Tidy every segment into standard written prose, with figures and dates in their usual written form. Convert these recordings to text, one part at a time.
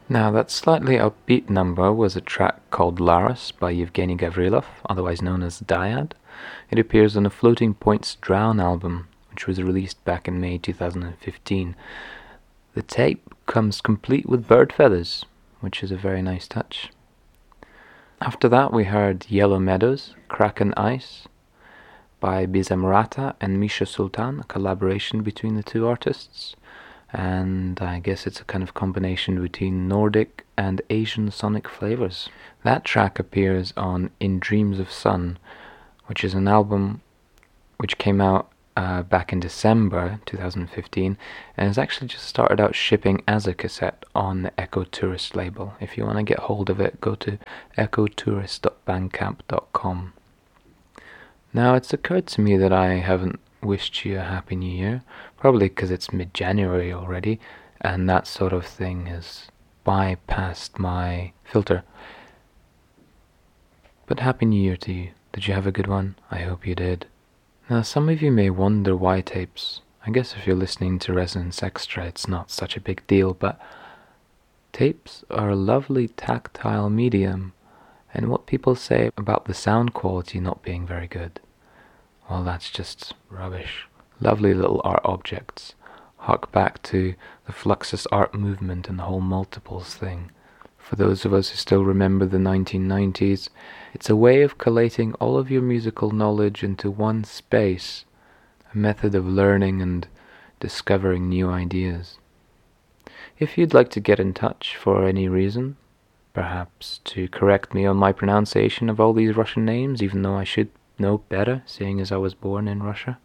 Now, that slightly upbeat number was a track called Laris by Yevgeny Gavrilov, otherwise known as Dyad. It appears on the Floating Points Drown album, which was released back in May 2015. The tape comes complete with bird feathers, which is a very nice touch. After that we heard Yellow Meadows, Kraken Ice by Bizamrata and Misha Sultan, a collaboration between the two artists. And I guess it's a kind of combination between Nordic and Asian sonic flavors. That track appears on In Dreams of Sun, which is an album which came out back in December 2015, and has actually just started out shipping as a cassette on the Echo Tourist label. If you want to get hold of it, go to echotourist.bandcamp.com. Now, it's occurred to me that I haven't wished you a Happy New Year, probably because it's mid-January already, and that sort of thing has bypassed my filter. But Happy New Year to you. Did you have a good one? I hope you did. Now, some of you may wonder why tapes. I guess if you're listening to Resonance Extra, it's not such a big deal, but tapes are a lovely tactile medium, and what people say about the sound quality not being very good, well, that's just rubbish. Lovely little art objects. Hark back to the Fluxus art movement and the whole multiples thing. For those of us who still remember the 1990s, it's a way of collating all of your musical knowledge into one space, a method of learning and discovering new ideas. If you'd like to get in touch for any reason, perhaps to correct me on my pronunciation of all these Russian names, even though I should know better, seeing as I was born in Russia,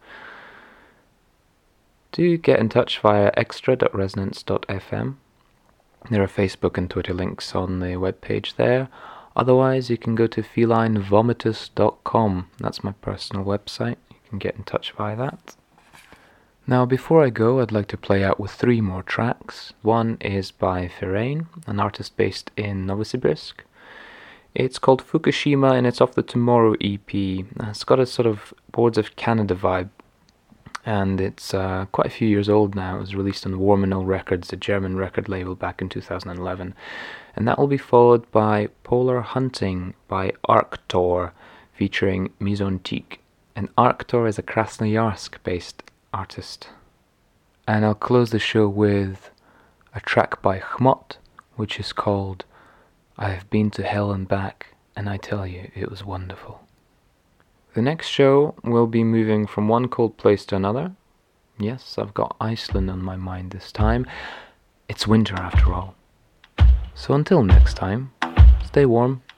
do get in touch via extra.resonance.fm. There are Facebook and Twitter links on the webpage there. Otherwise, you can go to felinevomitus.com. That's my personal website. You can get in touch via that. Now, before I go, I'd like to play out with 3 more tracks. One is by Ferain, an artist based in Novosibirsk. It's called Fukushima, and it's off the Tomorrow EP. It's got a sort of Boards of Canada vibe, and it's quite a few years old now. It was released on Warminal Records, a German record label, back in 2011. And that will be followed by Polar Hunting by Arctor, featuring Mizontik. And Arctor is a Krasnoyarsk-based artist. And I'll close the show with a track by Khmot, which is called I Have Been to Hell and Back, and I tell you, it was wonderful. The next show will be moving from one cold place to another. Yes, I've got Iceland on my mind this time. It's winter after all. So until next time, stay warm.